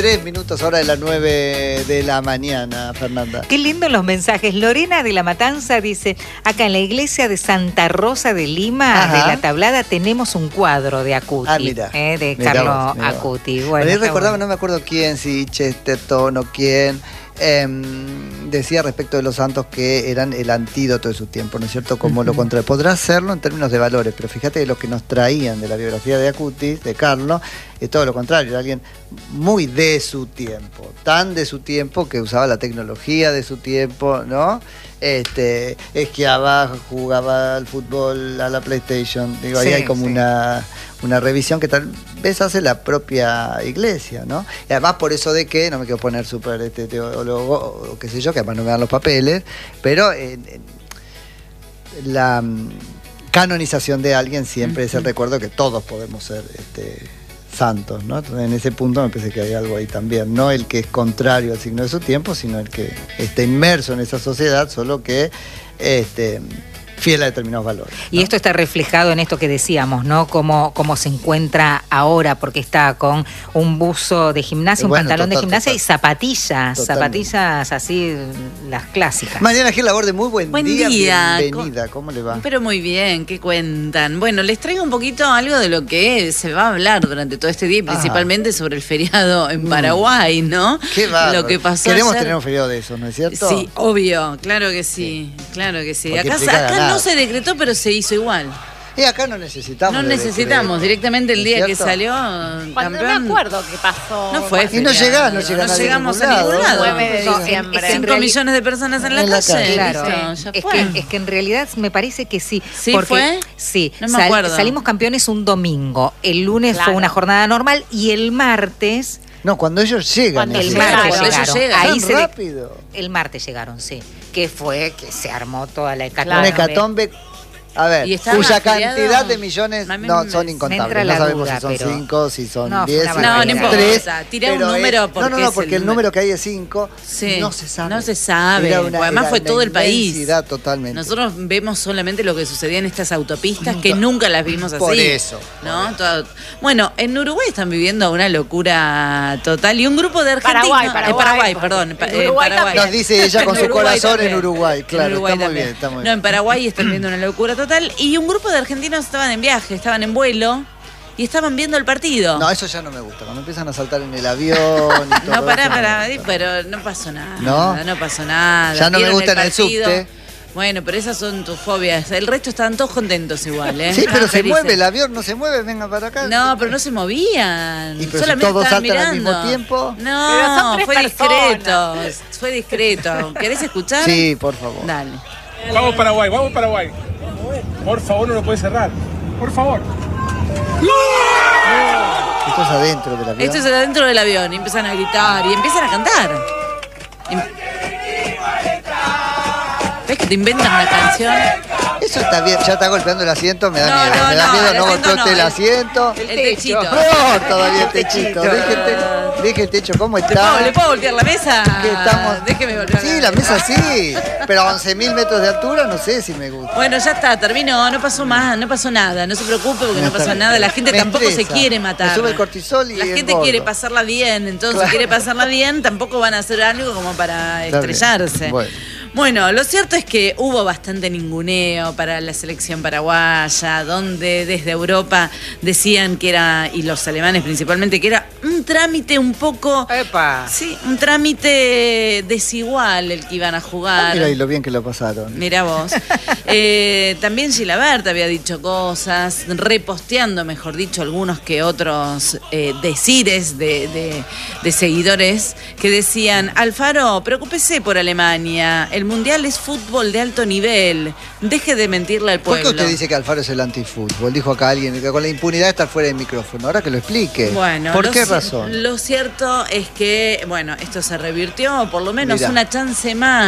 3 minutos ahora de las 9 de la mañana, Fernanda. Qué lindo los mensajes. Lorena de La Matanza dice, acá en la iglesia de Santa Rosa de Lima, de La Tablada, tenemos un cuadro de Acuti, de Carlo Acuti. Bueno, recordaba, no me acuerdo quién, si Chesterton o quién, decía respecto de los santos que eran el antídoto de su tiempo, ¿no es cierto? Como lo contrario. Podrá serlo en términos de valores, pero fíjate que lo que nos traían de la biografía de Acuti, de Carlo, es todo lo contrario. Era alguien muy de su tiempo, tan de su tiempo que usaba la tecnología de su tiempo, ¿no? Esquiaba, jugaba al fútbol, a la PlayStation. Digo, ahí hay como una revisión que tal vez hace la propia iglesia, ¿no? Y además por eso de que, no me quiero poner súper teólogo o qué sé yo, que además no me dan los papeles, pero la canonización de alguien siempre es el recuerdo que todos podemos ser santos, ¿no? Entonces, en ese punto me parece que hay algo ahí también, no el que es contrario al signo de su tiempo, sino el que está inmerso en esa sociedad, solo que fiel a determinados valores, ¿no? Y esto está reflejado en esto que decíamos, ¿no? Cómo se encuentra ahora, porque está con un buzo de gimnasia, un pantalón de gimnasia y zapatillas. Totalmente. Zapatillas así, las clásicas. Mariana Gil Laborde, muy buen día. Bienvenida, ¿cómo le va? Pero muy bien, ¿qué cuentan? Bueno, les traigo un poquito algo de lo que se va a hablar durante todo este día, y principalmente sobre el feriado en Paraguay, ¿no? Qué bárbaro. Lo que pasó Queremos ayer. tener un feriado de eso, ¿no es cierto? Sí, obvio, claro que sí, claro que sí. Acá no se decretó, pero se hizo igual. Y acá no necesitamos. No necesitamos, directamente el día que salió campeón. No me acuerdo qué pasó. No fue y no llegamos a ningún lado. 9 de diciembre. 5 millones de personas en la calle. Claro, listo, ya fue. Es que en realidad me parece que sí. ¿Sí porque, fue? Sí, no me acuerdo. Salimos campeones un domingo. El lunes fue una jornada normal y el martes... No, cuando ellos llegan. El martes llegaron. Ahí rápido. El martes llegaron, sí. Que fue que se armó toda la hecatombe. Una hecatombe. A ver, cuya cantidad de millones son incontables. No sabemos si son 5, si son 10, no importa. 3. Tira un número porque porque el número que hay es 5. No se sabe. No se sabe. Además fue todo el país. Totalmente. Nosotros vemos solamente lo que sucedía en estas autopistas que nunca las vimos así. Por eso. ¿No? Bueno, en Uruguay están viviendo una locura total y un grupo de argentinos. Paraguay, perdón. Paraguay. Nos dice ella con su corazón en Uruguay. Claro, está muy bien. No, en Paraguay están viviendo una locura total y un grupo de argentinos estaban en viaje, estaban en vuelo y estaban viendo el partido. No, eso ya no me gusta, cuando empiezan a saltar en el avión y todo. No, pará, pero no pasó nada. No pasó nada. Ya no me gusta en el subte. Bueno, pero esas son tus fobias. El resto estaban todos contentos igual, ¿eh? Sí, pero se mueve el avión, no se mueve, venga para acá. No, pero no se movían. ¿Y pero solamente si todos estaban saltan mirando. al mismo tiempo? No, fue discreto. ¿Querés escuchar? Sí, por favor. Dale. Vamos Paraguay. Por favor, no lo puedes cerrar. Por favor. Esto es adentro del avión. Esto es adentro del avión. Y empiezan a gritar y empiezan a cantar. ¿Ves que te inventan una canción? Eso está bien, ya está golpeando el asiento, me da miedo. Me da miedo, no golpeote el asiento. El techito. No, todavía el techito. Deje el techo, ¿cómo está? ¿Le puedo voltear la mesa? Déjeme voltear. Sí, la mesa sí, pero a 11.000 metros de altura no sé si me gusta. Bueno, ya está, terminó, no pasó más, no pasó nada, no se preocupe porque no pasó nada, la gente tampoco se quiere matar. Me sube el cortisol y la gente quiere pasarla bien, entonces quiere pasarla bien, tampoco van a hacer algo como para estrellarse. Bueno, lo cierto es que hubo bastante ninguneo para la selección paraguaya, donde desde Europa decían que era, y los alemanes principalmente, que era un trámite un poco... ¡Epa! Sí, un trámite desigual el que iban a jugar. Mira, y lo bien que lo pasaron. Mira vos. También Gilabert había dicho cosas, reposteando, mejor dicho, algunos que otros decires de seguidores que decían: Alfaro, preocúpese por Alemania, el Mundial es fútbol de alto nivel, deje de mentirle al pueblo. ¿Por qué usted dice que Alfaro es el antifútbol? Dijo acá alguien que con la impunidad de estar fuera del micrófono. Ahora que lo explique. Bueno, ¿por qué razón? Lo cierto es que, bueno, esto se revirtió, por lo menos una chance más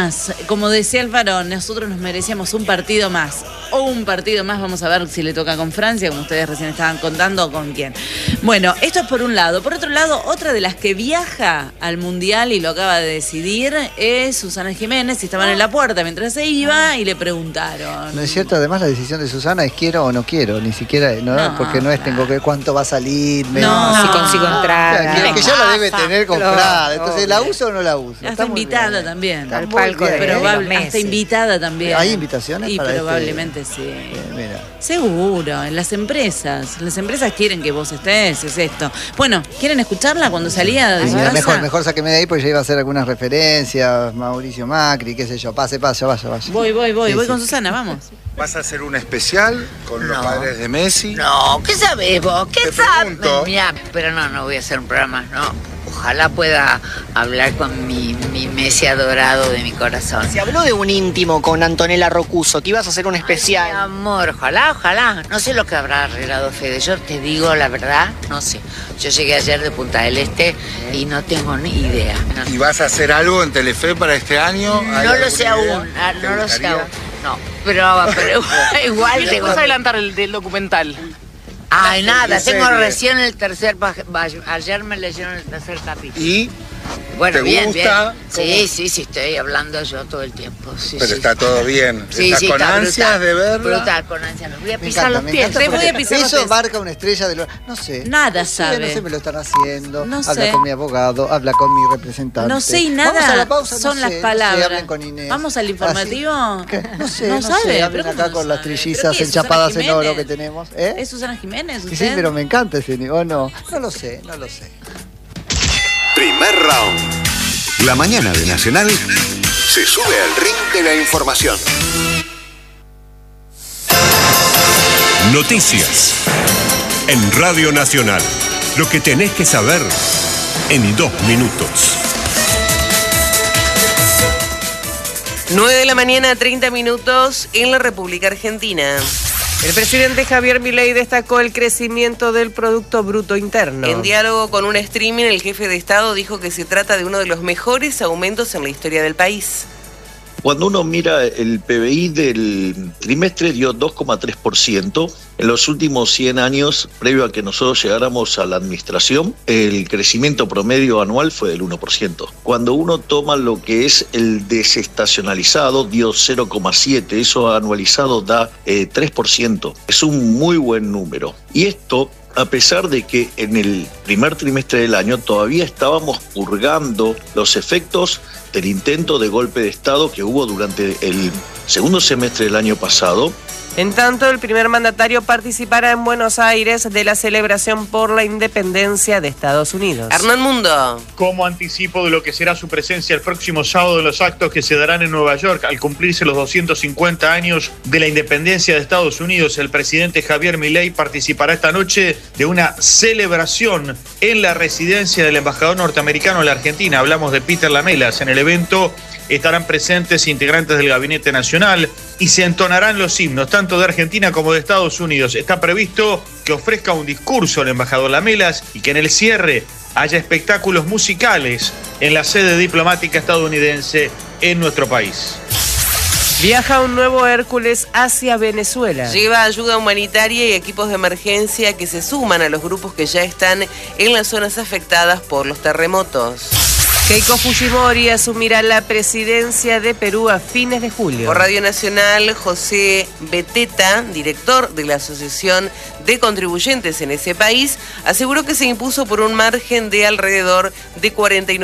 como decía Alfaro, nosotros nos merecíamos un partido más. O un partido más, vamos a ver si le toca con Francia, como ustedes recién estaban contando, o con quién. Bueno, esto es por un lado. Por otro lado, otra de las que viaja al Mundial y lo acaba de decidir es Susana Jiménez, y estaban en la puerta mientras se iba y le preguntaron. No es cierto, además la decisión de Susana es quiero o no quiero, ni siquiera, no, porque no es tengo que cuánto va a salir. Si consigo entrada. Que ya la debe tener comprada, entonces ¿la uso o no la uso? Hasta invitada también. Al palco de hasta invitada también. ¿Hay invitaciones y para probablemente sí. Mira. Seguro, en las empresas. Las empresas quieren que vos estés, es esto. Bueno, ¿quieren escucharla cuando salía de su casa? Mejor sáqueme de ahí porque ya iba a hacer algunas referencias, Mauricio Macri, qué sé yo, pase, vaya. Voy con Susana, vamos. ¿Vas a hacer un especial con los padres de Messi? No, ¿qué sabés vos? ¿Qué sabes? Mira, Pero no voy a hacer un programa, no. Ojalá pueda hablar con mi Messi adorado de mi corazón. Se habló de un íntimo con Antonella Rocuso, que ibas a hacer un especial. Ay, mi amor, ojalá. No sé lo que habrá arreglado Fede. Yo te digo la verdad, no sé. Yo llegué ayer de Punta del Este y no tengo ni idea. ¿Y vas a hacer algo en Telefe para este año? No lo sé aún. No lo sé aún. No, pero igual te vas a adelantar del documental. Ay, nada, tengo recién el tercer... Ayer me leyeron el tercer capítulo. ¿Y? Bueno, ¿Te bien. gusta? Sí, estoy hablando yo todo el tiempo. Pero está todo bien. ¿Estás con ansias de verla? Brutal, con ansias. Voy a pisar los pies. Te voy a pisar los pies. Eso marca una estrella de no sé. Nada sabe. No sé, me lo están haciendo. No habla sé. con mi abogado, habla con mi representante. No sé y nada. Vamos a la pausa, son las sé, palabras. No sé, hablen con Inés. Vamos al informativo. No sé, no sabe. Hablen acá con las trillizas enchapadas en oro que tenemos. ¿Es Susana Jiménez? Sí, pero me encanta ese nivel. No lo sé. Primer round. La mañana de Nacional se sube al ring de la información. Noticias. En Radio Nacional. Lo que tenés que saber en 2 minutos. 9:30 a.m. en la República Argentina. El presidente Javier Milei destacó el crecimiento del Producto Bruto Interno. En diálogo con un streaming, el jefe de Estado dijo que se trata de uno de los mejores aumentos en la historia del país. Cuando uno mira el PBI del trimestre dio 2,3%. En los últimos 100 años, previo a que nosotros llegáramos a la administración, el crecimiento promedio anual fue del 1%. Cuando uno toma lo que es el desestacionalizado, dio 0,7%. Eso anualizado da 3%. Es un muy buen número. Y esto, a pesar de que en el primer trimestre del año todavía estábamos purgando los efectos del intento de golpe de Estado que hubo durante el segundo semestre del año pasado. En tanto, el primer mandatario participará en Buenos Aires de la celebración por la independencia de Estados Unidos. Hernán Mundo. Como anticipo de lo que será su presencia el próximo sábado en los actos que se darán en Nueva York al cumplirse los 250 años de la independencia de Estados Unidos, el presidente Javier Milei participará esta noche de una celebración en la residencia del embajador norteamericano en la Argentina. Hablamos de Peter Lamelas. En el evento estarán presentes integrantes del Gabinete Nacional y se entonarán los himnos, tanto de Argentina como de Estados Unidos. Está previsto que ofrezca un discurso el embajador Lamelas y que en el cierre haya espectáculos musicales en la sede diplomática estadounidense en nuestro país. Viaja un nuevo Hércules hacia Venezuela. Lleva ayuda humanitaria y equipos de emergencia que se suman a los grupos que ya están en las zonas afectadas por los terremotos. Keiko Fujimori asumirá la presidencia de Perú a fines de julio. Por Radio Nacional, José Beteta, director de la Asociación de Contribuyentes en ese país, aseguró que se impuso por un margen de alrededor de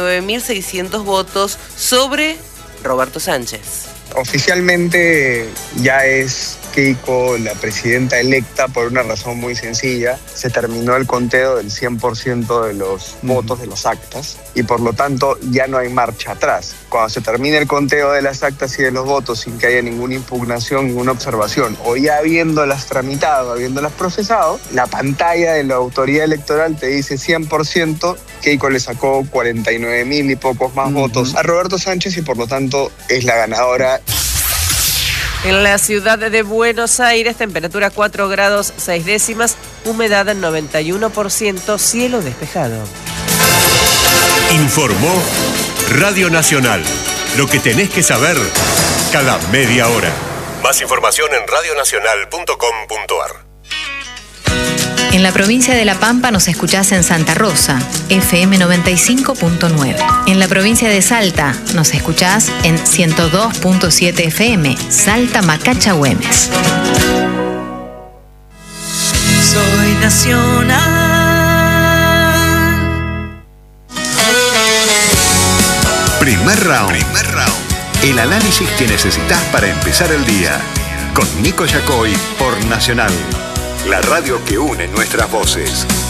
49.600 votos sobre Roberto Sánchez. Oficialmente ya es Keiko la presidenta electa por una razón muy sencilla. Se terminó el conteo del 100% de los votos de los actas y por lo tanto ya no hay marcha atrás. Cuando se termine el conteo de las actas y de los votos sin que haya ninguna impugnación, ninguna observación, o ya habiéndolas tramitado, habiéndolas procesado, la pantalla de la autoridad electoral te dice 100%, Keiko le sacó 49.000 y pocos más votos a Roberto Sánchez y por lo tanto es la ganadora. En la ciudad de Buenos Aires, temperatura 4 grados 6 décimas, humedad 91%, cielo despejado. Informó Radio Nacional. Lo que tenés que saber cada media hora. Más información en radionacional.com.ar. En la provincia de La Pampa nos escuchás en Santa Rosa, FM 95.9. En la provincia de Salta nos escuchás en 102.7 FM, Salta Macacha Güemes. Soy nacional. Primer round. El análisis que necesitas para empezar el día. Con Nico Yacoy por Nacional. La radio que une nuestras voces.